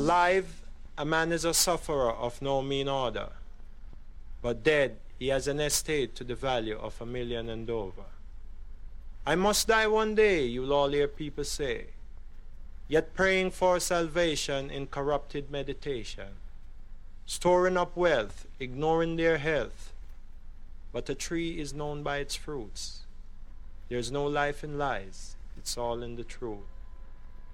Alive, a man is a sufferer of no mean order, but dead, he has an estate to the value of 1,000,000 and over. I must die one day, you'll all hear people say, yet praying for salvation in corrupted meditation, storing up wealth, ignoring their health. But a tree is known by its fruits. There's no life in lies, it's all in the truth.